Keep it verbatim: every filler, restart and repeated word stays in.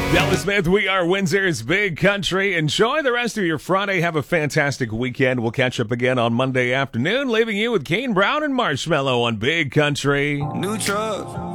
Dallas Smith, we are Windsor's Big Country. Enjoy the rest of your Friday. Have a fantastic weekend. We'll catch up again on Monday afternoon, leaving you with Kane Brown and Marshmello on Big Country. New truck.